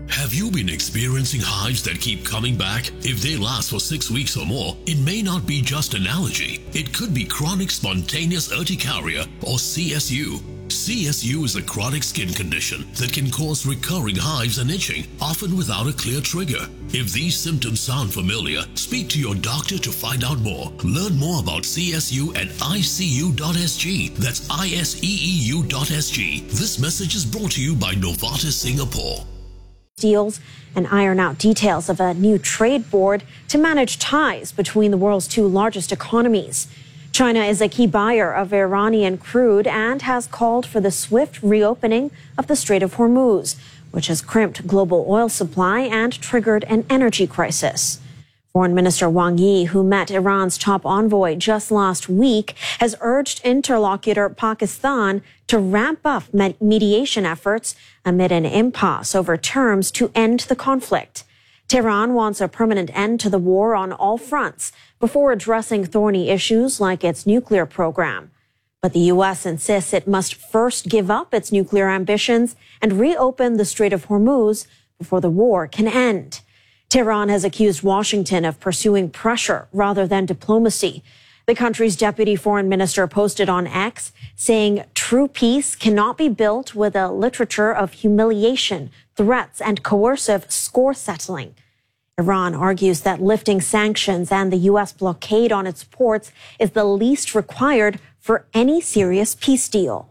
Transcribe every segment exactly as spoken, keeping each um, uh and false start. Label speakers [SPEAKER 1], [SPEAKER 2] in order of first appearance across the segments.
[SPEAKER 1] Have you been experiencing hives that keep coming back? If they last for six weeks or more, it may not be just an allergy. It could be chronic spontaneous urticaria or C S U. C S U is a chronic skin condition that can cause recurring hives and itching, often without a clear trigger. If these symptoms sound familiar, speak to your doctor to find out more. Learn more about C S U at I C U dot S G. That's I S E E U dot S G. This message is brought to you by Novartis Singapore.
[SPEAKER 2] Deals and iron out details of a new trade board to manage ties between the world's two largest economies. China is a key buyer of Iranian crude and has called for the swift reopening of the Strait of Hormuz, which has crimped global oil supply and triggered an energy crisis. Foreign Minister Wang Yi, who met Iran's top envoy just last week, has urged interlocutor Pakistan to ramp up mediation efforts amid an impasse over terms to end the conflict. Tehran wants a permanent end to the war on all fronts before addressing thorny issues like its nuclear program. But the U S insists it must first give up its nuclear ambitions and reopen the Strait of Hormuz before the war can end. Tehran has accused Washington of pursuing pressure rather than diplomacy. The country's deputy foreign minister posted on X saying true peace cannot be built with a literature of humiliation, threats, and coercive score settling. Iran argues that lifting sanctions and the U S blockade on its ports is the least required for any serious peace deal.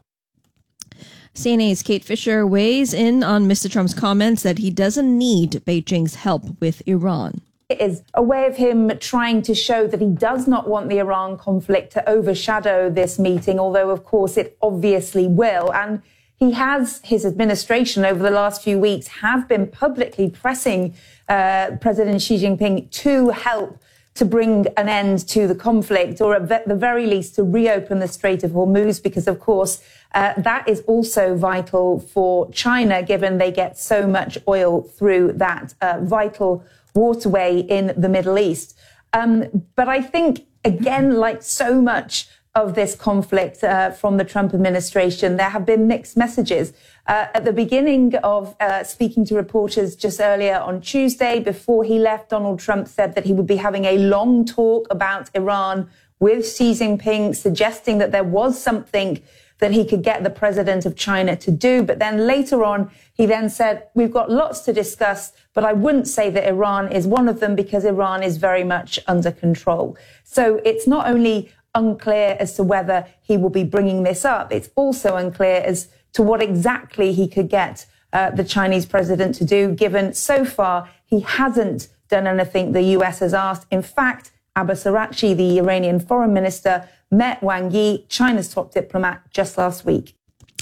[SPEAKER 3] C N A's Kate Fisher weighs in on Mister Trump's comments that he doesn't need Beijing's help with Iran.
[SPEAKER 4] It is a way of him trying to show that he does not want the Iran conflict to overshadow this meeting, although, of course, it obviously will. And he has, his administration over the last few weeks have been publicly pressing uh, President Xi Jinping to help to bring an end to the conflict, or at the very least to reopen the Strait of Hormuz, because, of course, uh, that is also vital for China, given they get so much oil through that uh, vital waterway in the Middle East. Um, but I think, again, like so much of this conflict uh, from the Trump administration, there have been mixed messages. Uh, at the beginning of uh, speaking to reporters just earlier on Tuesday, before he left, Donald Trump said that he would be having a long talk about Iran with Xi Jinping, suggesting that there was something that he could get the president of China to do. But then later on, he then said, we've got lots to discuss, but I wouldn't say that Iran is one of them because Iran is very much under control. So it's not only unclear as to whether he will be bringing this up, it's also unclear as to what exactly he could get uh, the Chinese president to do, given so far he hasn't done anything the U S has asked. In fact, Abbas Araghchi, the Iranian foreign minister, met Wang Yi, China's top diplomat, just last week.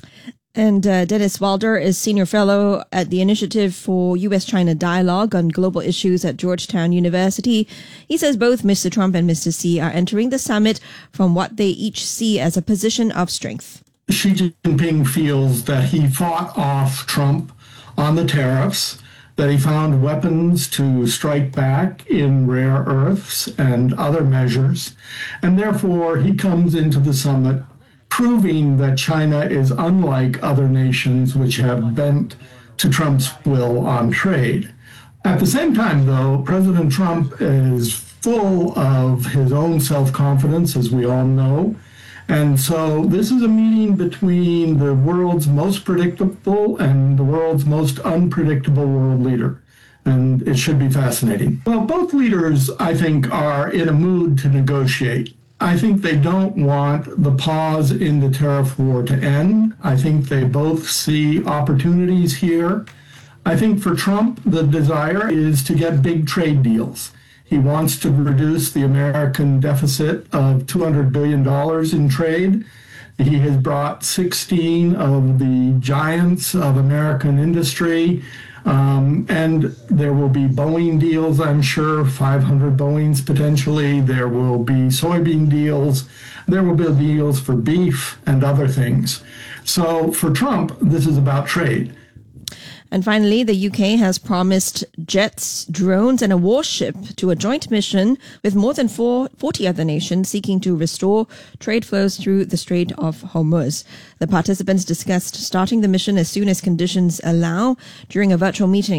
[SPEAKER 3] And uh, Dennis Wilder is senior fellow at the Initiative for U S-China Dialogue on Global Issues at Georgetown University. He says both Mister Trump and Mister Xi are entering the summit from what they each see as a position of strength.
[SPEAKER 5] Xi Jinping feels that he fought off Trump on the tariffs, that he found weapons to strike back in rare earths and other measures, and therefore he comes into the summit proving that China is unlike other nations which have bent to Trump's will on trade. At the same time, though, President Trump is full of his own self-confidence, as we all know. And so this is a meeting between the world's most predictable and the world's most unpredictable world leader. And it should be fascinating. Well, both leaders, I think, are in a mood to negotiate. I think they don't want the pause in the tariff war to end. I think they both see opportunities here. I think for Trump, the desire is to get big trade deals. He wants to reduce the American deficit of two hundred billion dollars in trade. He has brought sixteen of the giants of American industry. Um, and there will be Boeing deals, I'm sure, five hundred Boeings potentially. There will be soybean deals. There will be deals for beef and other things. So for Trump, this is about trade.
[SPEAKER 3] And finally, the U K has promised jets, drones, and a warship to a joint mission with more than four, forty other nations seeking to restore trade flows through the Strait of Hormuz. The participants discussed starting the mission as soon as conditions allow during a virtual meeting